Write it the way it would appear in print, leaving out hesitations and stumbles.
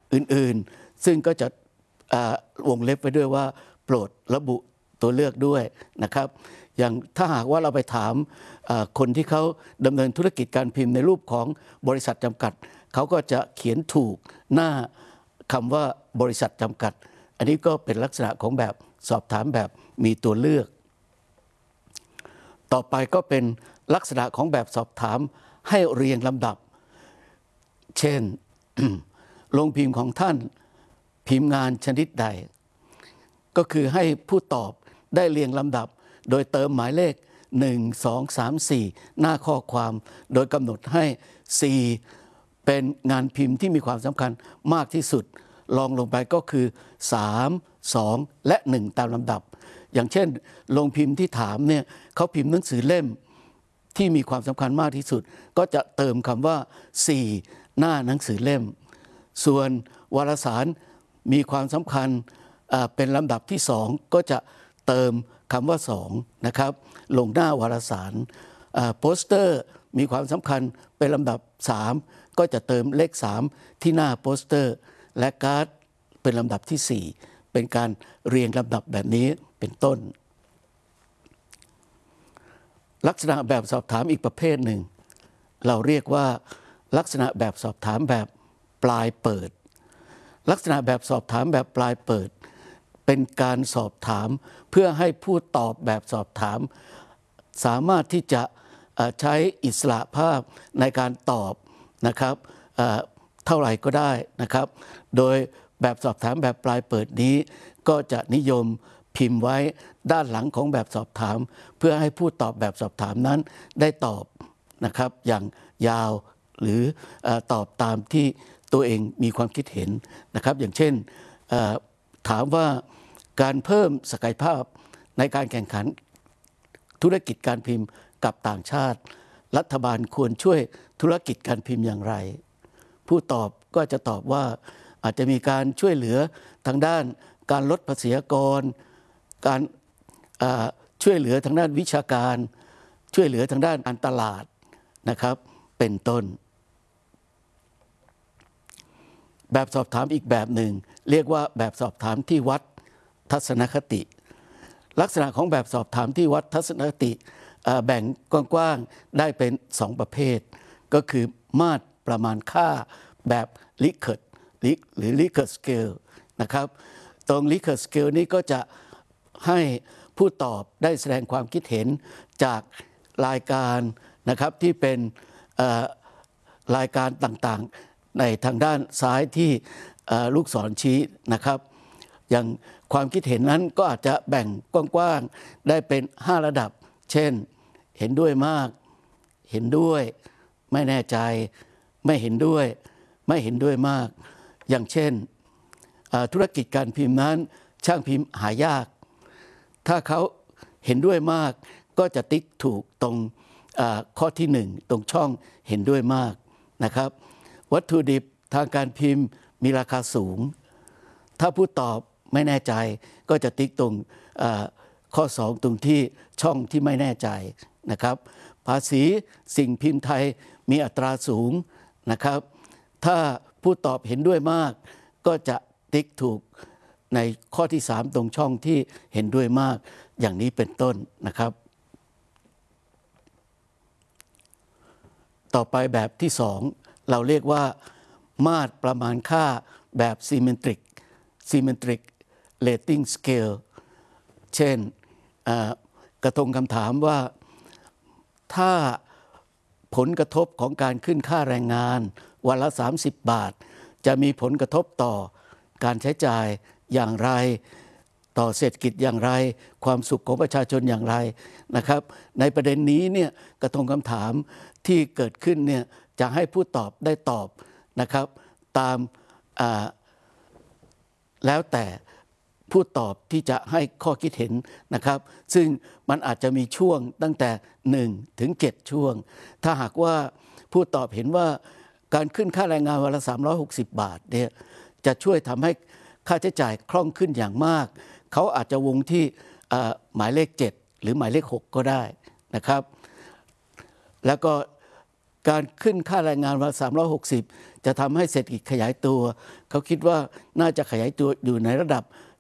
อื่นๆซึ่งก็จะวงเล็บไว้ด้วยว่าโปรดระบุตัวเลือกด้วยนะครับอย่างถ้าหากว่าเราไปถามคนที่เขาดำเนินธุรกิจการพิมพ์ในรูปของบริษัทจำกัดเขาก็จะเขียนถูกหน้าคำว่าบริษัทจำกัดอันนี้ก็เป็นลักษณะของแบบสอบถามแบบมีตัวเลือกต่อไปก็เป็นลักษณะของแบบสอบถามให้เรียงลำดับเช่น โรงพิมพ์ของท่านพิมพ์งานชนิดใดก็คือให้ผู้ตอบได้เรียงลำดับโดยเติมหมายเลข1 2 3 4หน้าข้อความโดยกำหนดให้4เป็นงานพิมพ์ที่มีความสำคัญมากที่สุดรองลงไปก็คือ3 2และ1ตามลำดับอย่างเช่นโรงพิมพ์ที่ถามเนี่ยเขาพิมพ์หนังสือเล่มที่มีความสำคัญมากที่สุดก็จะเติมคำว่า4หน้าหนังสือเล่มส่วนวารสารมีความสำคัญเป็นลำดับที่2ก็จะเติมคำว่า2นะครับลงหน้าวารสารโปสเตอร์มีความสำคัญเป็นลำดับ3ก็จะเติมเลข3ที่หน้าโปสเตอร์และการ์ดเป็นลำดับที่4เป็นการเรียงลำดับแบบนี้เป็นต้นลักษณะแบบสอบถามอีกประเภทหนึ่งเราเรียกว่าลักษณะแบบสอบถามแบบปลายเปิดลักษณะแบบสอบถามแบบปลายเปิดเป็นการสอบถามเพื่อให้ผู้ตอบแบบสอบถามสามารถที่จะใช้อิสระภาพในการตอบนะครับเท่าไหร่ก็ได้นะครับโดยแบบสอบถามแบบปลายเปิดนี้ก็จะนิยมพิมพ์ไว้ด้านหลังของแบบสอบถามเพื่อให้ผู้ตอบแบบสอบถามนั้นได้ตอบนะครับอย่างยาวหรือตอบตามที่ตัวเองมีความคิดเห็นนะครับอย่างเช่นถามว่าการเพิ่มศักยภาพในการแข่งขันธุรกิจการพิมพ์กับต่างชาติรัฐบาลควรช่วยธุรกิจการพิมพ์อย่างไรผู้ตอบก็จะตอบว่าอาจจะมีการช่วยเหลือทางด้านการลดภาษีอากรการช่วยเหลือทางด้านวิชาการช่วยเหลือทางด้านการตลาดนะครับเป็นต้นแบบสอบถามอีกแบบหนึ่งเรียกว่าแบบสอบถามที่วัดทัศนคติลักษณะของแบบสอบถามที่วัดทัศนคติแบ่งกว้างๆได้เป็น2ประเภทก็คือมาตรประมาณค่าแบบลิเคทหรือลิเคทสเกลนะครับตรงลิเคทสเกลนี้ก็จะให้ผู้ตอบได้แสดงความคิดเห็นจากรายการนะครับที่เป็นรายการต่างๆในทางด้านซ้ายที่ลูกศรชี้นะครับอย่างความคิดเห็นนั้นก็อาจจะแบ่งกว้างๆได้เป็น5ระดับเช่นเห็นด้วยมากเห็นด้วยไม่แน่ใจไม่เห็นด้วยไม่เห็นด้วยมากอย่างเช่นธุรกิจการพิมพ์นั้นช่างพิมพ์หายากถ้าเขาเห็นด้วยมากก็จะติ๊กถูกตรงข้อที่1ตรงช่องเห็นด้วยมากนะครับวัตถุดิบทางการพิมพ์มีราคาสูงถ้าผู้ตอบไม่แน่ใจก็จะติ๊กตรงข้อ2ตรงที่ช่องที่ไม่แน่ใจนะครับภาษีสิ่งพิมพ์ไทยมีอัตราสูงนะครับถ้าผู้ตอบเห็นด้วยมากก็จะติ๊กถูกในข้อที่3ตรงช่องที่เห็นด้วยมากอย่างนี้เป็นต้นนะครับต่อไปแบบที่2เราเรียกว่ามาตรประมาณค่าแบบ symmetric rating scale เช่นกระทงคำถามว่าถ้าผลกระทบของการขึ้นค่าแรงงานวันละ30 บาทจะมีผลกระทบต่อการใช้จ่ายอย่างไรต่อเศรษฐกิจอย่างไรความสุขของประชาชนอย่างไรนะครับในประเด็นนี้เนี่ยกระทงคำถามที่เกิดขึ้นเนี่ยจะให้ผู้ตอบได้ตอบนะครับตามแล้วแต่ผู้ตอบที่จะให้ข้อคิดเห็นนะครับซึ่งมันอาจจะมีช่วงตั้งแต่1 ถึง 7ช่วงถ้าหากว่าผู้ตอบเห็นว่าการขึ้นค่าแรงงานวันละ360 บาทเนี่ยจะช่วยทำให้ค่าใช้จ่ายคล่องขึ้นอย่างมากเขาอาจจะวงที่หมายเลข7หรือหมายเลข6ก็ได้นะครับแล้วก็การขึ้นค่าแรงงานวันละ360 จะทำให้เศรษฐกิจขยายตัวเขาคิดว่าน่าจะขยายตัวอยู่ในระดับ